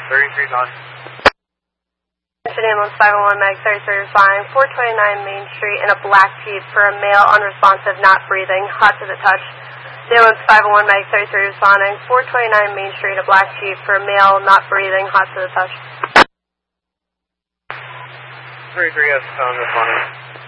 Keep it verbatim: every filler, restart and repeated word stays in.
thirty-three gone. Ambulance five one one Mag thirty-three responding, four twenty-nine Main Street in a black Jeep for a male unresponsive, not breathing, hot to the touch. Ambulance five one one Mag thirty-three responding, four twenty-nine Main Street, a black Jeep for a male not breathing, hot to the touch. thirty-three has phone responding.